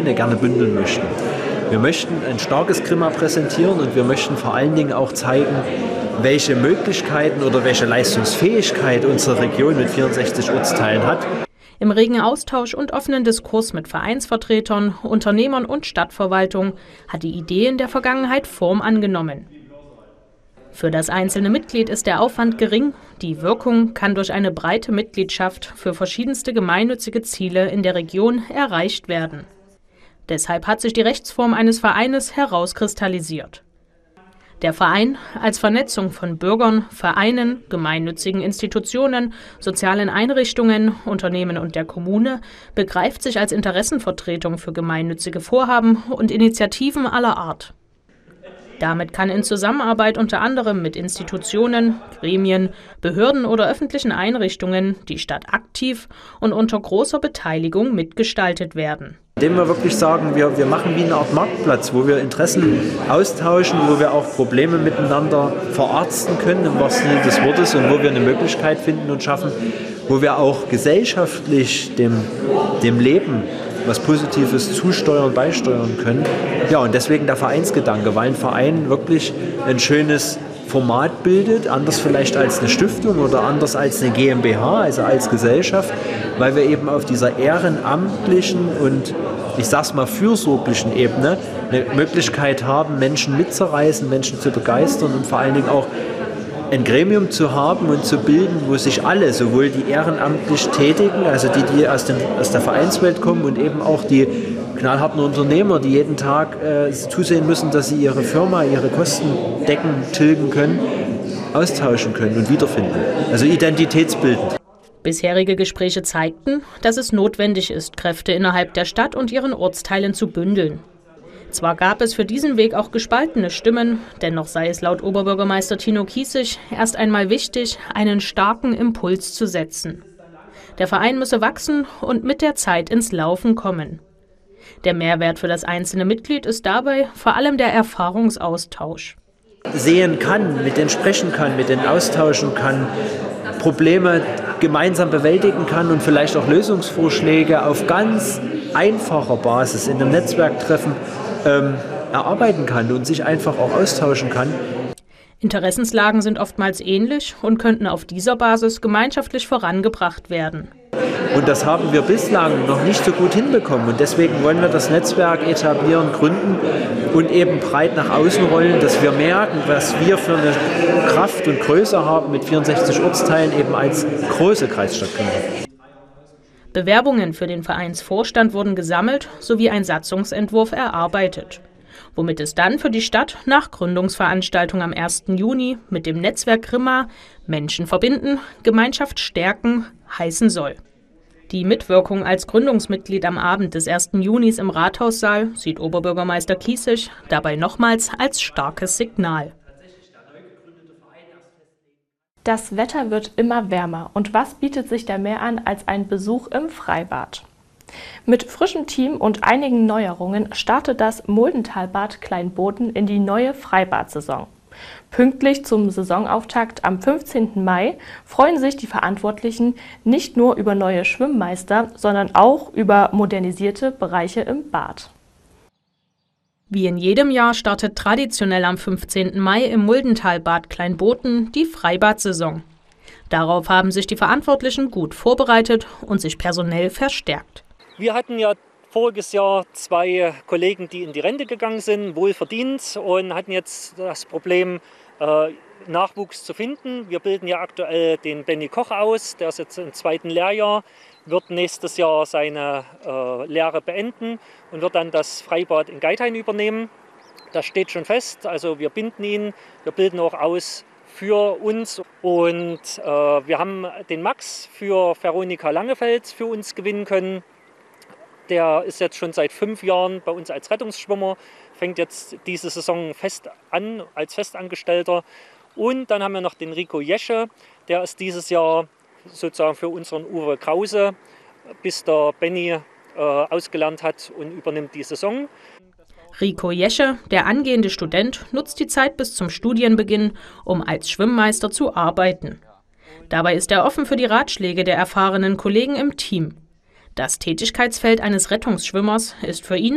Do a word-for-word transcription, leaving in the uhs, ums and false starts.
Szene gerne bündeln möchten. Wir möchten ein starkes Grima präsentieren und wir möchten vor allen Dingen auch zeigen, welche Möglichkeiten oder welche Leistungsfähigkeit unsere Region mit vierundsechzig Ortsteilen hat. Im regen Austausch und offenen Diskurs mit Vereinsvertretern, Unternehmern und Stadtverwaltung hat die Idee in der Vergangenheit Form angenommen. Für das einzelne Mitglied ist der Aufwand gering, die Wirkung kann durch eine breite Mitgliedschaft für verschiedenste gemeinnützige Ziele in der Region erreicht werden. Deshalb hat sich die Rechtsform eines Vereines herauskristallisiert. Der Verein als Vernetzung von Bürgern, Vereinen, gemeinnützigen Institutionen, sozialen Einrichtungen, Unternehmen und der Kommune begreift sich als Interessenvertretung für gemeinnützige Vorhaben und Initiativen aller Art. Damit kann in Zusammenarbeit unter anderem mit Institutionen, Gremien, Behörden oder öffentlichen Einrichtungen die Stadt aktiv und unter großer Beteiligung mitgestaltet werden. Indem wir wirklich sagen, wir, wir machen wie eine Art Marktplatz, wo wir Interessen austauschen, wo wir auch Probleme miteinander verarzten können, im wahrsten Sinne des Wortes, und wo wir eine Möglichkeit finden und schaffen, wo wir auch gesellschaftlich dem, dem Leben was Positives zusteuern, beisteuern können. Ja, und deswegen der Vereinsgedanke, weil ein Verein wirklich ein schönes Format bildet, anders vielleicht als eine Stiftung oder anders als eine GmbH, also als Gesellschaft, weil wir eben auf dieser ehrenamtlichen und, ich sag's mal, fürsorglichen Ebene eine Möglichkeit haben, Menschen mitzureißen, Menschen zu begeistern und vor allen Dingen auch ein Gremium zu haben und zu bilden, wo sich alle, sowohl die ehrenamtlich Tätigen, also die, die aus, dem, aus der Vereinswelt kommen, und eben auch die knallharten Unternehmer, die jeden Tag äh, zusehen müssen, dass sie ihre Firma, ihre Kosten decken, tilgen können, austauschen können und wiederfinden. Also identitätsbildend. Bisherige Gespräche zeigten, dass es notwendig ist, Kräfte innerhalb der Stadt und ihren Ortsteilen zu bündeln. Zwar gab es für diesen Weg auch gespaltene Stimmen, dennoch sei es laut Oberbürgermeister Tino Kiessig erst einmal wichtig, einen starken Impuls zu setzen. Der Verein müsse wachsen und mit der Zeit ins Laufen kommen. Der Mehrwert für das einzelne Mitglied ist dabei vor allem der Erfahrungsaustausch. Sehen kann, mit denen sprechen kann, mit denen austauschen kann, Probleme gemeinsam bewältigen kann und vielleicht auch Lösungsvorschläge auf ganz einfacher Basis in einem Netzwerktreffen ähm, erarbeiten kann und sich einfach auch austauschen kann. Interessenslagen sind oftmals ähnlich und könnten auf dieser Basis gemeinschaftlich vorangebracht werden. Und das haben wir bislang noch nicht so gut hinbekommen. Und deswegen wollen wir das Netzwerk etablieren, gründen und eben breit nach außen rollen, dass wir merken, was wir für eine Kraft und Größe haben mit vierundsechzig Ortsteilen eben als große Kreisstadt können. Bewerbungen für den Vereinsvorstand wurden gesammelt sowie ein Satzungsentwurf erarbeitet, womit es dann für die Stadt nach Gründungsveranstaltung am ersten Juni mit dem Netzwerk Grima Menschen verbinden, Gemeinschaft stärken heißen soll. Die Mitwirkung als Gründungsmitglied am Abend des ersten Junis im Rathaussaal sieht Oberbürgermeister Kiessig dabei nochmals als starkes Signal. Das Wetter wird immer wärmer und was bietet sich da mehr an als ein Besuch im Freibad? Mit frischem Team und einigen Neuerungen startet das Muldentalbad Kleinboden in die neue Freibad-Saison. Pünktlich zum Saisonauftakt am fünfzehnten Mai freuen sich die Verantwortlichen nicht nur über neue Schwimmmeister, sondern auch über modernisierte Bereiche im Bad. Wie in jedem Jahr startet traditionell am fünfzehnten Mai im Muldentalbad Kleinboden die Freibad-Saison. Darauf haben sich die Verantwortlichen gut vorbereitet und sich personell verstärkt. Wir hatten ja voriges Jahr zwei Kollegen, die in die Rente gegangen sind, wohlverdient, und hatten jetzt das Problem, äh, Nachwuchs zu finden. Wir bilden ja aktuell den Benny Koch aus, der ist jetzt im zweiten Lehrjahr, wird nächstes Jahr seine äh, Lehre beenden und wird dann das Freibad in Geithain übernehmen. Das steht schon fest, also wir binden ihn, wir bilden auch aus für uns, und äh, wir haben den Max für Veronika Langefeld für uns gewinnen können. Der ist jetzt schon seit fünf Jahren bei uns als Rettungsschwimmer, fängt jetzt diese Saison fest an als Festangestellter. Und dann haben wir noch den Rico Jesche, der ist dieses Jahr sozusagen für unseren Uwe Krause, bis der Benny äh, ausgelernt hat, und übernimmt die Saison. Rico Jesche, der angehende Student, nutzt die Zeit bis zum Studienbeginn, um als Schwimmmeister zu arbeiten. Dabei ist er offen für die Ratschläge der erfahrenen Kollegen im Team. Das Tätigkeitsfeld eines Rettungsschwimmers ist für ihn